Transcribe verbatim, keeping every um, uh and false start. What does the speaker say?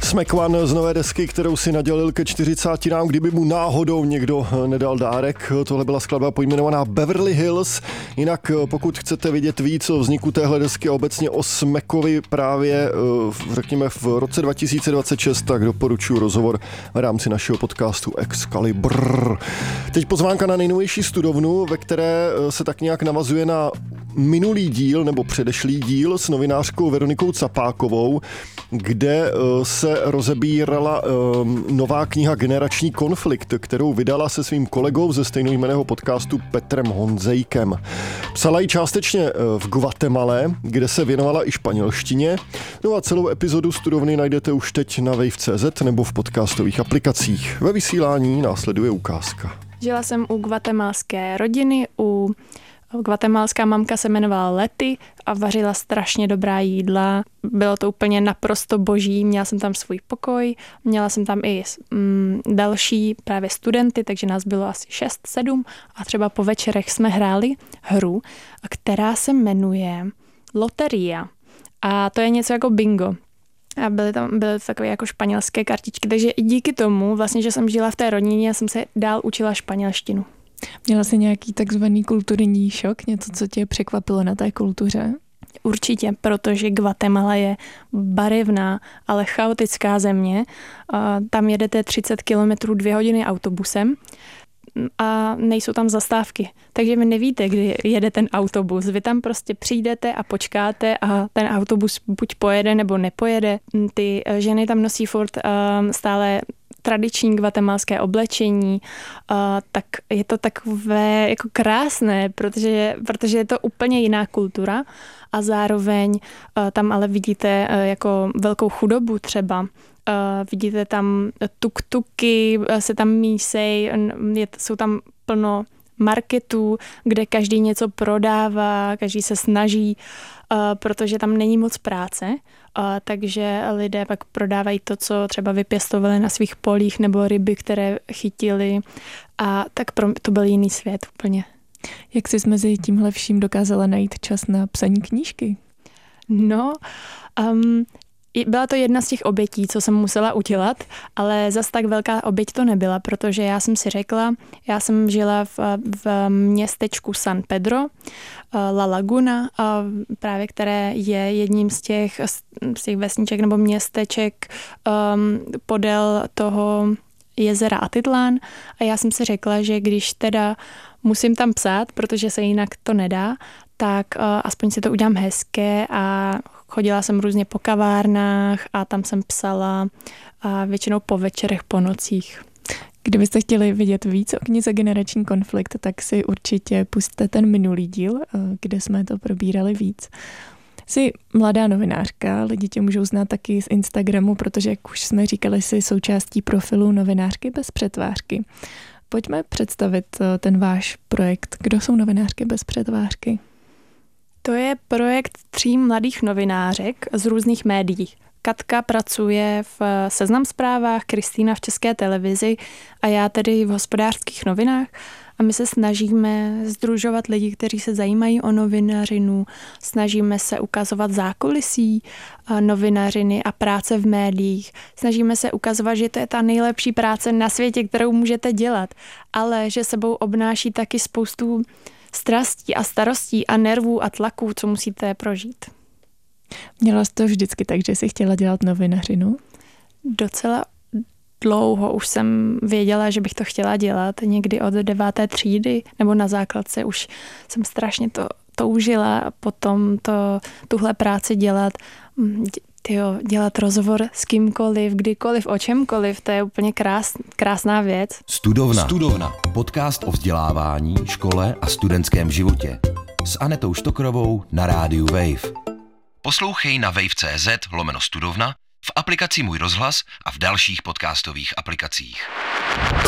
Smack One z nové desky, kterou si nadělil ke čtyřicátinám, kdyby mu náhodou někdo nedal dárek. Tohle byla skladba pojmenovaná Beverly Hills. Jinak pokud chcete vidět víc o vzniku téhle desky a obecně o Smackovi právě řekněme v roce dva tisíce dvacet šest, tak doporučuji rozhovor v rámci našeho podcastu Excalibur. Teď pozvánka na nejnovější studovnu, ve které se tak nějak navazuje na minulý díl nebo předešlý díl s novinářkou Veronikou Capákovou, kde se rozebírala nová kniha Generační konflikt, kterou vydala se svým kolegou ze stejnojmenného podcastu Petrem Honzejkem. Psala ji částečně v Guatemale, kde se věnovala i španělštině. No a celou epizodu studovny najdete už teď na wave tečka cé zet nebo v podcastových aplikacích. Ve vysílání následuje ukázka. Žila jsem u guatemalské rodiny, u guatemalská mamka se jmenovala Lety a vařila strašně dobrá jídla. Bylo to úplně naprosto boží, měla jsem tam svůj pokoj, měla jsem tam i mm, další právě studenty, takže nás bylo asi šest sedm a třeba po večerech jsme hráli hru, která se jmenuje Loteria a to je něco jako bingo. A byly tam byly takové jako španělské kartičky, takže i díky tomu, vlastně, že jsem žila v té rodině, jsem se dál učila španělštinu. Měla jsi nějaký takzvaný kulturní šok, něco, co tě překvapilo na té kultuře? Určitě, protože Guatemala je barevná, ale chaotická země. Tam jedete třicet kilometrů dvě hodiny autobusem a nejsou tam zastávky. Takže vy nevíte, kdy jede ten autobus. Vy tam prostě přijdete a počkáte a ten autobus buď pojede nebo nepojede. Ty ženy tam nosí furt stále tradiční guatemalské oblečení, uh, tak je to takové jako krásné, protože, protože je to úplně jiná kultura a zároveň uh, tam ale vidíte uh, jako velkou chudobu třeba. Uh, vidíte tam tuk-tuky, uh, se tam mísej, je, jsou tam plno marketů, kde každý něco prodává, každý se snaží, uh, protože tam není moc práce, uh, takže lidé pak prodávají to, co třeba vypěstovali na svých polích nebo ryby, které chytili a tak pro to byl jiný svět úplně. Jak jsi mezi tímhle vším dokázala najít čas na psaní knížky? No, um, byla to jedna z těch obětí, co jsem musela udělat, ale zas tak velká oběť to nebyla, protože já jsem si řekla, já jsem žila v, v městečku San Pedro, La Laguna, právě které je jedním z těch, z těch vesniček nebo městeček um, podél toho jezera Atitlán a já jsem si řekla, že když teda musím tam psát, protože se jinak to nedá, tak uh, aspoň si to udělám hezké a chodila jsem různě po kavárnách a tam jsem psala a většinou po večerech, po nocích. Kdybyste chtěli vidět víc o knize Generační konflikt, tak si určitě pusťte ten minulý díl, kde jsme to probírali víc. Jsi mladá novinářka, lidi tě můžou znát taky z Instagramu, protože, jak už jsme říkali, jsi součástí profilu Novinářky bez přetvářky. Pojďme představit ten váš projekt. Kdo jsou Novinářky bez přetvářky? To je projekt tří mladých novinářek z různých médií. Katka pracuje v Seznam Zprávách, Kristýna v České televizi a já tedy v Hospodářských novinách. A my se snažíme sdružovat lidi, kteří se zajímají o novinařinu, snažíme se ukazovat zákulisí novinařiny a práce v médiích. Snažíme se ukazovat, že to je ta nejlepší práce na světě, kterou můžete dělat, ale že sebou obnáší taky spoustu strastí a starostí a nervů a tlaků, co musíte prožít. Měla jsi to vždycky tak, že jsi chtěla dělat novinařinu? Docela dlouho už jsem věděla, že bych to chtěla dělat. Někdy od deváté třídy nebo na základce už jsem strašně to toužila a potom to, tuhle práci dělat. Tyjo, dělat rozhovor s kýmkoliv, kdykoliv, o čemkoliv, to je úplně krás, krásná věc. Studovna. Studovna. Podcast o vzdělávání, škole a studentském životě. S Anetou Štokrovou na rádiu Wave. Poslouchej na wave tečka cé zet lomeno studovna, v aplikaci Můj rozhlas a v dalších podcastových aplikacích.